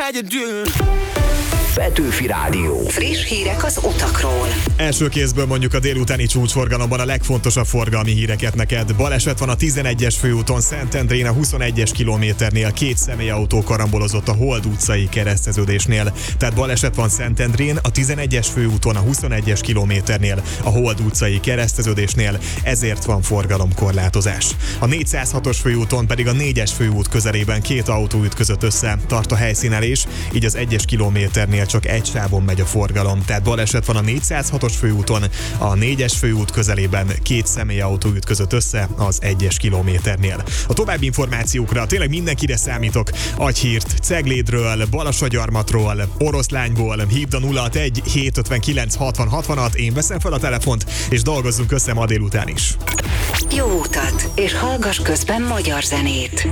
Petőfi Rádió. Friss hírek az utakról. Első kézből mondjuk a délutáni csúcsforgalomban a legfontosabb forgalmi híreket neked. Baleset van a 11-es főúton Szentendrén a 21-es kilométernél, 2 személyautó karambolozott a Hold utcai kereszteződésnél. Tehát baleset van Szentendrén a 11-es főúton a 21-es kilométernél, a Hold utcai kereszteződésnél, ezért van forgalomkorlátozás. A 406-os főúton pedig a 4-es főút közelében 2 autó ütközött össze, tart a helyszínelés, így az 1-es kilométernél csak egy sávon megy a forgalom, tehát baleset van a 406-os főúton, a 4-es főút közelében 2 személyautó ütközött össze az 1-es kilométernél. A további információkra tényleg mindenkire számítok. Agyhírt Ceglédről, Balassagyarmatról, Oroszlányból, hívd a 061 759 60 66, én veszem fel a telefont, és dolgozzunk össze ma délután is. Jó utat, és hallgass közben magyar zenét.